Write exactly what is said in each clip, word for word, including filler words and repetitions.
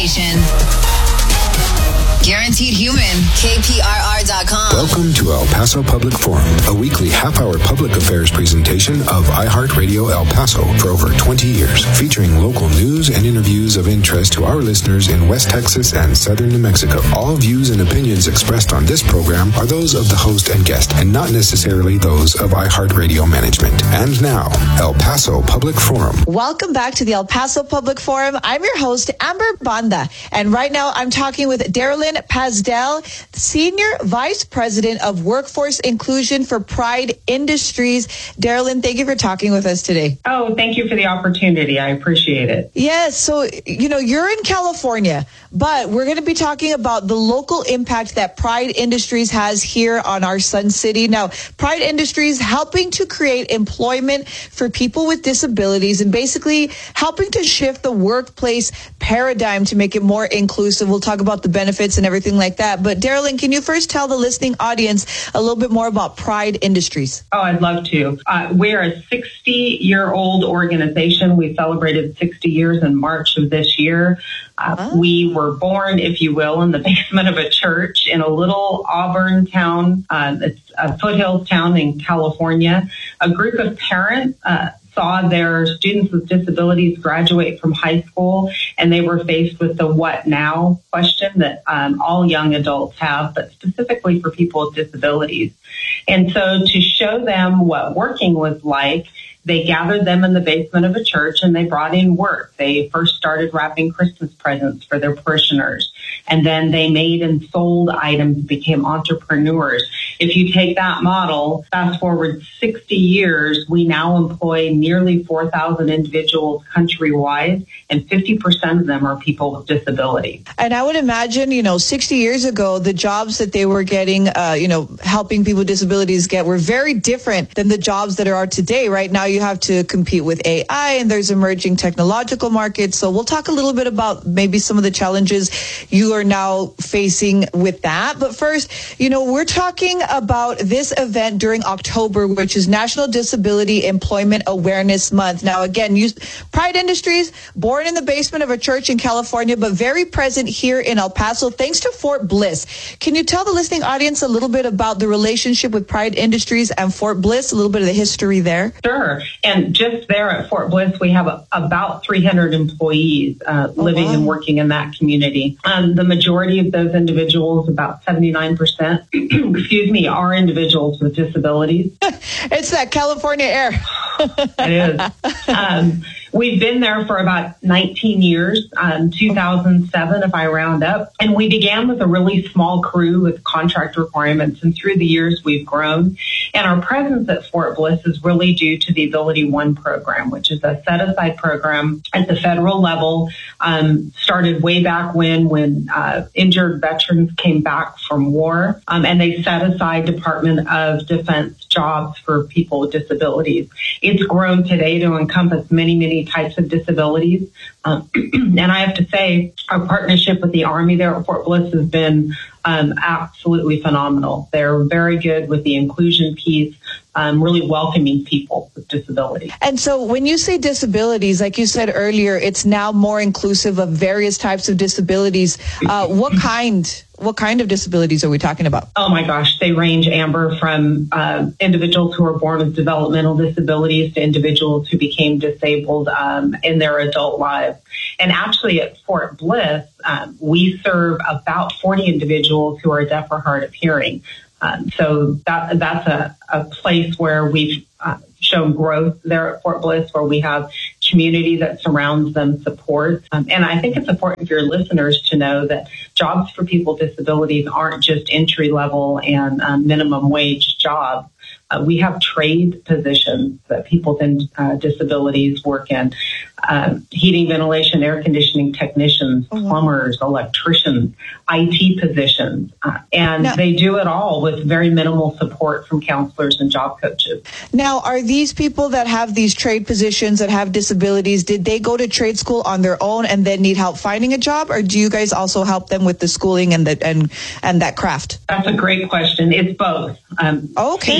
station. Guaranteed Human, K P R R dot com. Welcome to El Paso Public Forum, a weekly half-hour public affairs presentation of iHeartRadio El Paso for over twenty years, featuring local news and interviews of interest to our listeners in West Texas and southern New Mexico. All views and opinions expressed on this program are those of the host and guest, and not necessarily those of iHeartRadio management. And now, El Paso Public Forum. Welcome back to the El Paso Public Forum. I'm your host, Amber Banda, and right now I'm talking with Darylyn Pasdell, Senior Vice President of Workforce Inclusion for Pride Industries. Darylyn, thank you for talking with us today. Oh, thank you for the opportunity. I appreciate it. Yes. So, you know, you're in California, but we're going to be talking about the local impact that Pride Industries has here on our Sun City. Now, Pride Industries helping to create employment for people with disabilities and basically helping to shift the workplace paradigm to make it more inclusive. We'll talk about the benefits and everything like that. But Darylyn, can you first tell the listening audience a little bit more about Pride Industries? Oh, I'd love to. Uh, we're a sixty-year-old organization. We celebrated sixty years in March of this year. Uh, oh. We were born, if you will, in the basement of a church in a little Auburn town. Uh, it's a foothills town in California. A group of parents uh, saw their students with disabilities graduate from high school, and they were faced with the what now question that um, all young adults have, but specifically for people with disabilities. And so to show them what working was like, they gathered them in the basement of a church and they brought in work. They first started wrapping Christmas presents for their parishioners, and then they made and sold items, became entrepreneurs. If you take that model, fast forward sixty years, we now employ nearly four thousand individuals countrywide, and fifty percent of them are people with disabilities. And I would imagine, you know, sixty years ago, the jobs that they were getting, uh, you know, helping people with disabilities get were very different than the jobs that are today. Right now, you have to compete with A I, and there's emerging technological markets. So we'll talk a little bit about maybe some of the challenges you are now facing with that. But first, you know, we're talking about this event during October, which is National Disability Employment Awareness Month. Now, again, you, Pride Industries, born in the basement of a church in California, but very present here in El Paso, thanks to Fort Bliss. Can you tell the listening audience a little bit about the relationship with Pride Industries and Fort Bliss, a little bit of the history there? Sure. And just there at Fort Bliss, we have a, about three hundred employees uh, oh, living wow. and working in that community. Um, the majority of those individuals, about seventy-nine percent, excuse me, are individuals with disabilities. It's that California air. It is. Um, we've been there for about nineteen years, um, two thousand seven, if I round up. And we began with a really small crew with contract requirements. And through the years, we've grown. And our presence at Fort Bliss is really due to the Ability One program, which is a set-aside program at the federal level. Um, started way back when, when uh, injured veterans came back from war. Um, and they set aside Department of Defense jobs for people with disabilities. It's grown today to encompass many, many types of disabilities. Um, and I have to say, our partnership with the Army there at Fort Bliss has been um, absolutely phenomenal. They're very good with the inclusion piece, um, really welcoming people with disabilities. And so when you say disabilities, like you said earlier, it's now more inclusive of various types of disabilities. Uh, what kind? What kind of disabilities are we talking about? Oh, my gosh. They range, Amber, from uh, individuals who are born with developmental disabilities to individuals who became disabled um, in their adult lives. And actually at Fort Bliss, um, we serve about forty individuals who are deaf or hard of hearing. Um, so that that's a, a place where we've uh, shown growth there at Fort Bliss, where we have community that surrounds them, support. Um, and I think it's important for your listeners to know that jobs for people with disabilities aren't just entry level and um, minimum wage jobs. Uh, we have trade positions that people with uh, disabilities work in. Um, heating, ventilation, air conditioning technicians, oh, wow. plumbers, electricians, I T positions. Uh, and now, they do it all with very minimal support from counselors and job coaches. Now, are these people that have these trade positions that have disabilities, did they go to trade school on their own and then need help finding a job? Or do you guys also help them with the schooling and the, and, and that craft? That's a great question. It's both. Um, okay. Key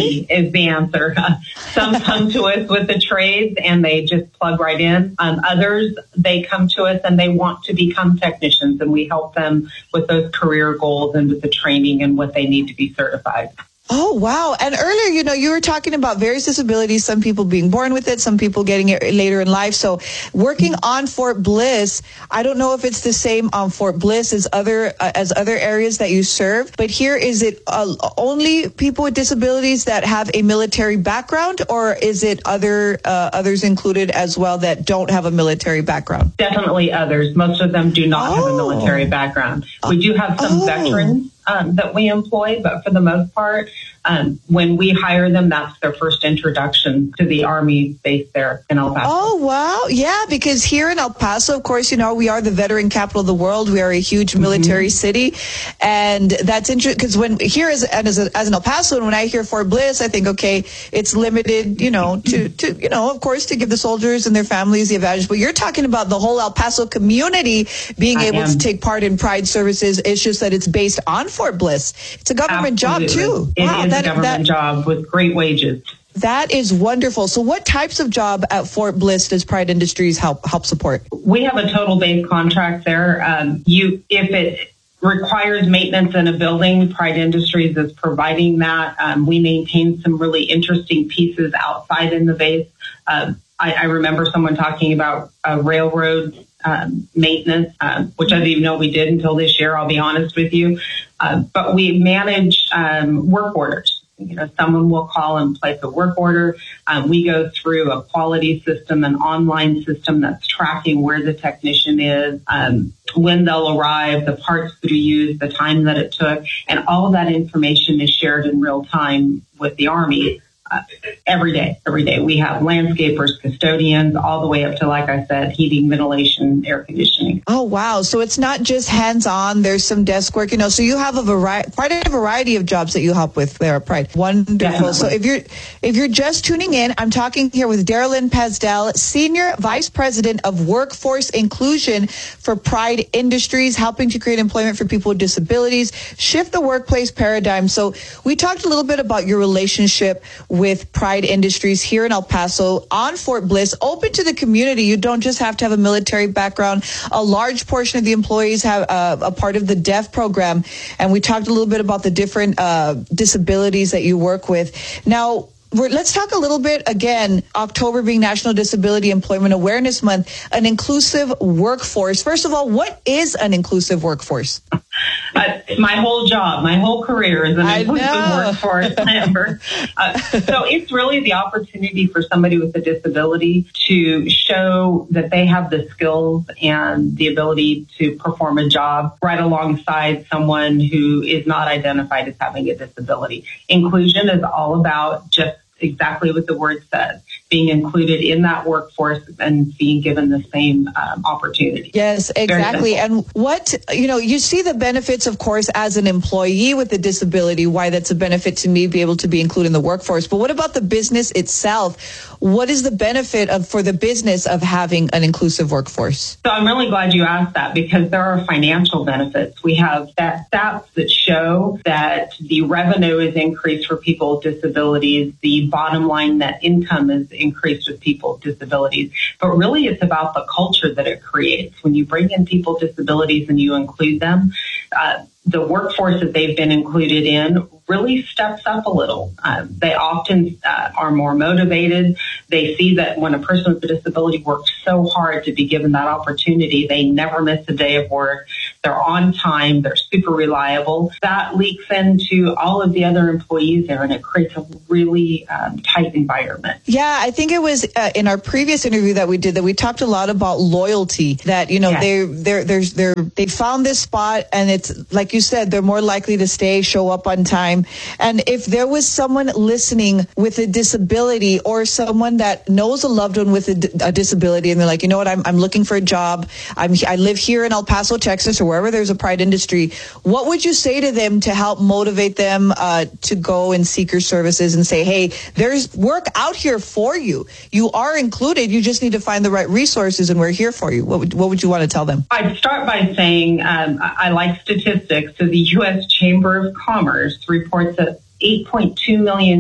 is the answer. Uh, some come to us with the trades and they just plug right in. Um, others, they come to us and they want to become technicians, and we help them with those career goals and with the training and what they need to be certified. Oh, wow. And earlier, you know, you were talking about various disabilities, some people being born with it, some people getting it later in life. So working on Fort Bliss, I don't know if it's the same on Fort Bliss as other uh, as other areas that you serve, but here, is it uh, only people with disabilities that have a military background, or is it other uh, others included as well that don't have a military background? Definitely others. Most of them do not oh. have a military background. We do have some oh. veterans Um, that we employ, but for the most part, um, when we hire them, that's their first introduction to the Army base there in El Paso. Oh, wow. Yeah, because here in El Paso, of course, you know, we are the veteran capital of the world. We are a huge military mm-hmm. city. And that's interesting because when here as, as, a, as an El Paso, and when I hear Fort Bliss, I think, okay, it's limited, you know, to, to, you know, of course, to give the soldiers and their families the advantage. But you're talking about the whole El Paso community being I able am. to take part in Pride services. It's just that it's based on Fort Bliss. It's a government Absolutely. job too. It wow, is that, a government that, job with great wages. That is wonderful. So what types of job at Fort Bliss does Pride Industries help help support? We have a total base contract there. Um, you, if it requires maintenance in a building, Pride Industries is providing that. Um, we maintain some really interesting pieces outside in the base. Um, I, I remember someone talking about a railroad Um, maintenance, um, which I didn't even know we did until this year, I'll be honest with you. Uh, but we manage um, work orders. You know, someone will call and place a work order. Um, we go through a quality system, an online system that's tracking where the technician is, um, when they'll arrive, the parts that are used, the time that it took, and all of that information is shared in real time with the Army. Uh, every day, every day. We have landscapers, custodians, all the way up to, like I said, heating, ventilation, air conditioning. Oh, wow. So it's not just hands-on. There's some desk work, you know, so you have a variety, quite a variety of jobs that you help with there at Pride. Wonderful. Definitely. So if you're, if you're just tuning in, I'm talking here with Darylyn Pasdell, Senior Vice President of Workforce Inclusion for Pride Industries, helping to create employment for people with disabilities, shift the workplace paradigm. So we talked a little bit about your relationship with with Pride Industries here in El Paso on Fort Bliss, open to the community. You don't just have to have a military background. A large portion of the employees have uh, a part of the DEAF program. And we talked a little bit about the different uh, disabilities that you work with. Now, We're, let's talk a little bit, again, October being National Disability Employment Awareness Month, an inclusive workforce. First of all, what is an inclusive workforce? Uh, my whole job, my whole career is an inclusive workforce member. Uh, so it's really the opportunity for somebody with a disability to show that they have the skills and the ability to perform a job right alongside someone who is not identified as having a disability. Inclusion is all about just exactly what the word says, being included in that workforce and being given the same um, opportunity. Yes, exactly. And what, you know, you see the benefits, of course, as an employee with a disability, why that's a benefit to me, be able to be included in the workforce. But what about the business itself? What is the benefit of for the business of having an inclusive workforce? So I'm really glad you asked that, because there are financial benefits. We have that stats that show that the revenue is increased for people with disabilities. The bottom line net income is increased with people with disabilities. But really, it's about the culture that it creates. When you bring in people with disabilities and you include them, uh, the workforce that they've been included in really steps up a little. Uh, they often uh, are more motivated. They see that when a person with a disability works so hard to be given that opportunity, they never miss a day of work. They're on time. They're super reliable. That leaks into all of the other employees there, and it creates a really um, tight environment. Yeah, I think it was uh, in our previous interview that we did that we talked a lot about loyalty. That you know yes. they they're they're they're they found this spot, and it's like you said, they're more likely to stay, show up on time. And if there was someone listening with a disability, or someone that knows a loved one with a, a disability, and they're like, you know what, I'm I'm looking for a job. I'm I live here in El Paso, Texas, or wherever there's a Pride Industry. What would you say to them to help motivate them uh, to go and seek your services and say, hey, there's work out here for you. You are included. You just need to find the right resources, and we're here for you. What would, what would you want to tell them? I'd start by saying um, I, I like statistics. So the U S Chamber of Commerce reports that eight point two million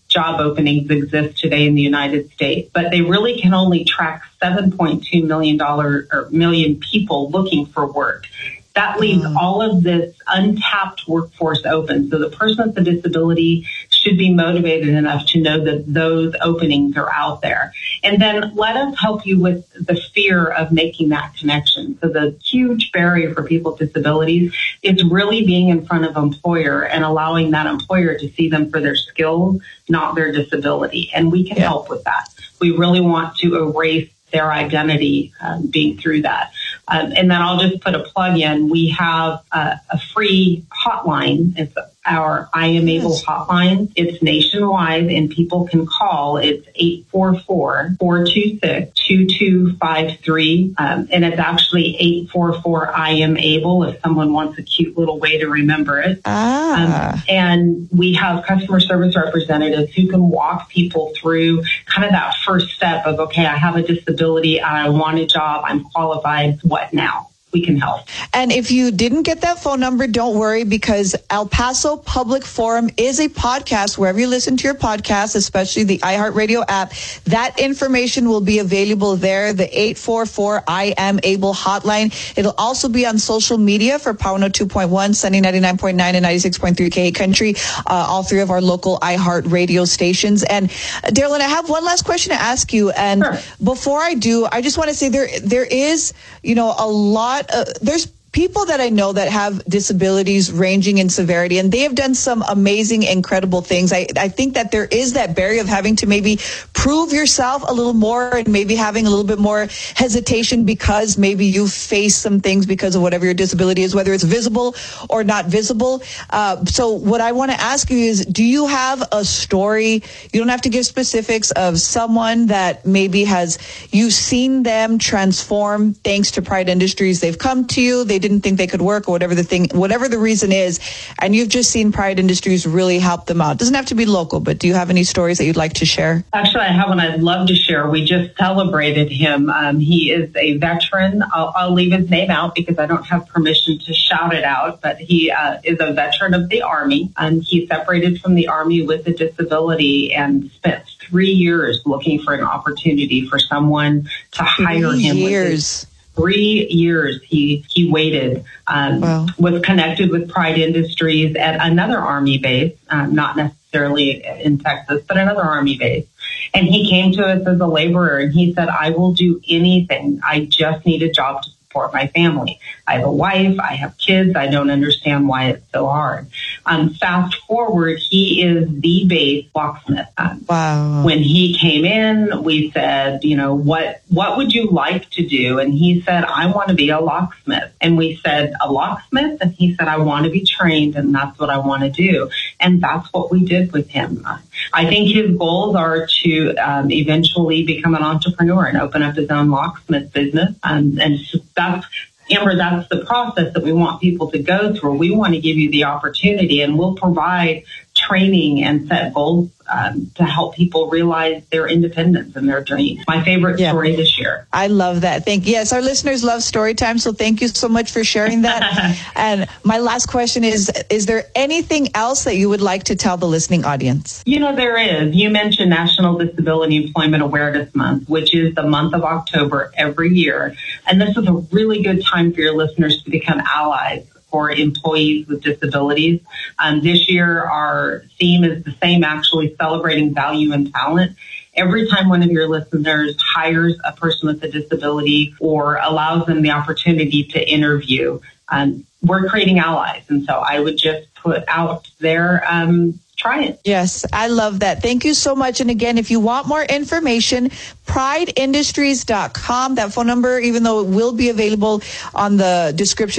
job openings exist today in the United States, but they really can only track seven point two million dollars or million people looking for work. That leaves mm. all of this untapped workforce open. So the person with a disability should be motivated enough to know that those openings are out there. And then let us help you with the fear of making that connection. So the huge barrier for people with disabilities is really being in front of an employer and allowing that employer to see them for their skills, not their disability. And we can yeah. help with that. We really want to erase their identity um, being through that. Um, and then I'll just put a plug in. We have uh, a free hotline. It's our I Am Able yes. hotline. It's nationwide and people can call. It's eight four four, four two six, two two five three. Um, and it's actually eight four four I Am Able if someone wants a cute little way to remember it. Ah. Um, and we have customer service representatives who can walk people through kind of that first step of, okay, I have a disability, I want a job, I'm qualified, what now? We can help. And if you didn't get that phone number, don't worry, because El Paso Public Forum is a podcast. Wherever you listen to your podcast, especially the iHeartRadio app, that information will be available there, the eight four four I Am Able hotline. It'll also be on social media for Power one oh two point one, Sunny ninety-nine point nine, and ninety-six point three K Country, uh, all three of our local iHeartRadio stations. And uh, Darylyn, I have one last question to ask you. And sure. before I do, I just want to say there there is, you know, a lot Uh, there's people that I know that have disabilities ranging in severity, and they have done some amazing, incredible things. I, I think that there is that barrier of having to maybe prove yourself a little more and maybe having a little bit more hesitation because maybe you face some things because of whatever your disability is, whether it's visible or not visible. Uh, so what I want to ask you is, do you have a story? You don't have to give specifics of someone that maybe has, you've seen them transform thanks to Pride Industries. They've come to you, they didn't think they could work or whatever the thing, whatever the reason is, and you've just seen Pride Industries really help them out. Doesn't have to be local, but do you have any stories that you'd like to share? Actually, I have one I'd love to share. We just celebrated him. Um, he is a veteran. I'll, I'll leave his name out because I don't have permission to shout it out, but he uh, is a veteran of the Army. Um, he separated from the Army with a disability and spent three years looking for an opportunity for someone to hire him. Three years. With his, Three years he he waited, um, wow. was connected with Pride Industries at another Army base, um, not necessarily in Texas, but another Army base. And he came to us as a laborer and he said, I will do anything. I just need a job to support my family. I have a wife. I have kids. I don't understand why it's so hard. Um, fast forward, he is the base locksmith. Um, wow. When he came in, we said, you know, what, what would you like to do? And he said, I want to be a locksmith. And we said, a locksmith? And he said, I want to be trained and that's what I want to do. And that's what we did with him. I think his goals are to um, eventually become an entrepreneur and open up his own locksmith business. Um, and that's, Amber, that's the process that we want people to go through. We want to give you the opportunity, and we'll provide training and set goals um, to help people realize their independence and their dreams. My favorite yeah. story this year. I love that. Thank you. Yes, our listeners love story time, so thank you so much for sharing that. And my last question is, is there anything else that you would like to tell the listening audience? You know, there is. You mentioned National Disability Employment Awareness Month, which is the month of October every year. And this is a really good time for your listeners to become allies for employees with disabilities. Um, this year, our theme is the same, actually celebrating value and talent. Every time one of your listeners hires a person with a disability or allows them the opportunity to interview, um, we're creating allies. And so I would just put out there, um, try it. Yes, I love that. Thank you so much. And again, if you want more information, pride industries dot com, that phone number, even though it will be available on the description